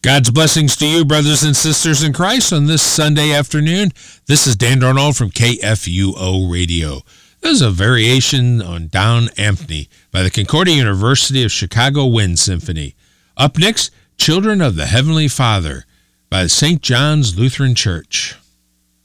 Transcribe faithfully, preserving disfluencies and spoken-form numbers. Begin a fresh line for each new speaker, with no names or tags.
God's blessings to you, brothers and sisters in Christ, on this Sunday afternoon. This is Dan Darnold from K F U O Radio. This is a variation on Down Ampney by the Concordia University of Chicago Wind Symphony. Up next, Children of the Heavenly Father by Saint John's Lutheran Church.